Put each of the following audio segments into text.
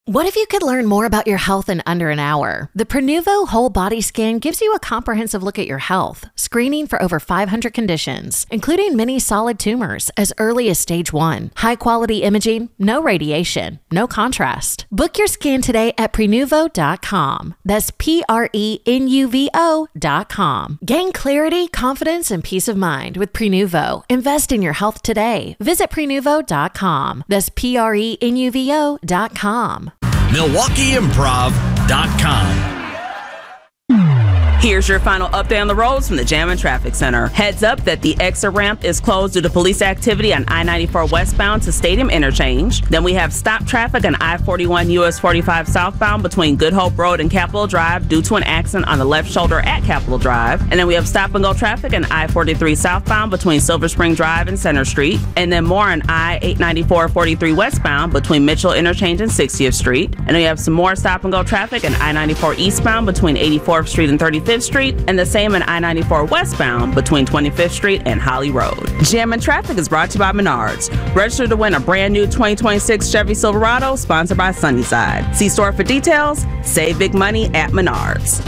What if you could learn more about your health in under an hour? The Prenuvo Whole Body Scan gives you a comprehensive look at your health, screening for over 500 conditions, including many solid tumors as early as stage 1. High-quality imaging, no radiation, no contrast. Book your scan today at Prenuvo.com. That's Prenuvo.com. Gain clarity, confidence, and peace of mind with Prenuvo. Invest in your health today. Visit Prenuvo.com. That's Prenuvo.com. MilwaukeeImprov.com. Here's your final update on the roads from the Jam and Traffic Center. Heads up that the exit ramp is closed due to police activity on I-94 westbound to Stadium Interchange. Then we have stop traffic on I-41 US 45 southbound between Good Hope Road and Capitol Drive due to an accident on the left shoulder at Capitol Drive. And then we have stop and go traffic on I-43 southbound between Silver Spring Drive and Center Street. And then more on I-894 43 westbound between Mitchell Interchange and 60th Street. And then we have some more stop and go traffic on I-94 eastbound between 84th Street and 35th Street, and the same in I-94 westbound between 25th Street and Holly Road. Jam and Traffic is brought to you by Menards. Register to win a brand new 2026 Chevy Silverado sponsored by Sunnyside. See store for details. Save big money at Menards.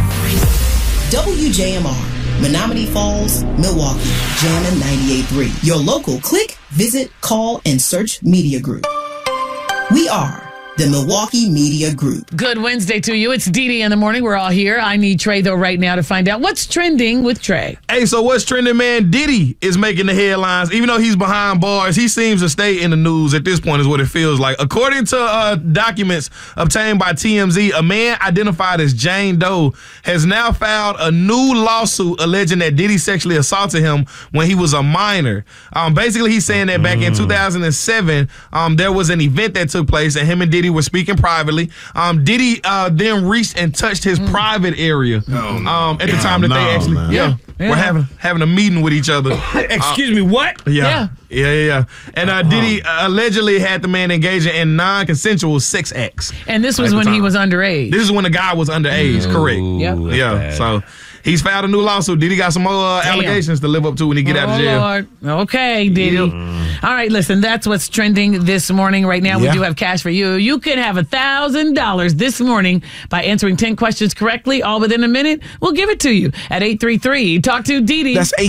WJMR, Menominee Falls, Milwaukee, Jammin' 98.3. Your local click, visit, call, and search media group. We are the Milwaukee Media Group. Good Wednesday to you. It's Dee Dee in the morning. We're all here. I need Trey, though, right now to find out what's trending with Trey. Hey, so what's trending, man? Diddy is making the headlines. Even though he's behind bars, he seems to stay in the news at this point is what it feels like. According to documents obtained by TMZ, a man identified as Jane Doe has now filed a new lawsuit alleging that Diddy sexually assaulted him when he was a minor. Basically, he's saying that back in 2007, there was an event that took place and him and Diddy were speaking privately. Diddy then reached and touched his private area at the time that they actually were having a meeting with each other. Excuse me, what? Yeah. And Diddy allegedly had the man engaging in non-consensual sex acts. And this was when he was underage. This is when the guy was underage, correct. Yep. Yeah, so he's filed a new lawsuit. Diddy got some more allegations to live up to when he get out of jail. Lord. Okay, Diddy. All right, listen, that's what's trending this morning. Right now, we do have cash for you. You can have $1,000 this morning by answering 10 questions correctly, all within a minute. We'll give it to you at 833. Talk to Dee Dee. That's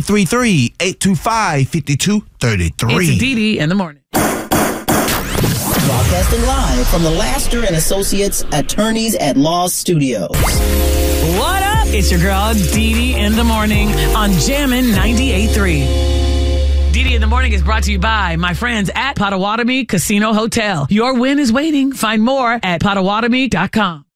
833-825-5233. It's Dee Dee in the morning. Broadcasting live from the Laster and Associates Attorneys at Law Studios. What up? It's your girl, Dee Dee in the morning on Jammin' 98.3. Dee Dee in the morning is brought to you by my friends at Potawatomi Casino Hotel. Your win is waiting. Find more at Potawatomi.com.